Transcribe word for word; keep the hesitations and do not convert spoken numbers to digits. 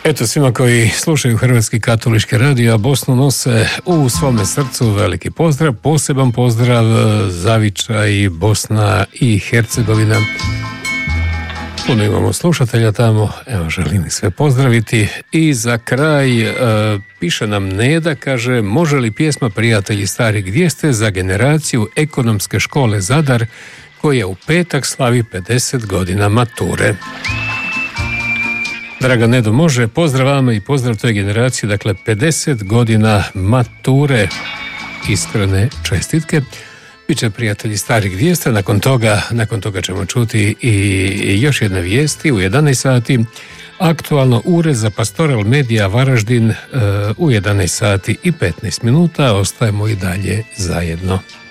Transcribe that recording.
Eto, svima koji slušaju Hrvatski katolički radio, a Bosnu nose u svome srcu veliki pozdrav, poseban pozdrav Zavičaj, Bosna i Hercegovina. Puno imamo slušatelja tamo, evo želim ih sve pozdraviti. I za kraj e, piše nam Neda, kaže: može li pjesma Prijatelji stari gdje ste za generaciju Ekonomske škole Zadar koja u petak slavi pedeset godina mature. Draga Nedo, može. Pozdrav vama i pozdrav toj generaciji, dakle pedeset godina mature. Iskrene čestitke. Biće Prijatelji stari gdje ste, nakon toga, nakon toga ćemo čuti i još jedne vijesti u jedanaest sati. Aktualno ured za Pastoral Medija Varaždin u jedanaest sati i petnaest minuta. Ostajemo i dalje zajedno.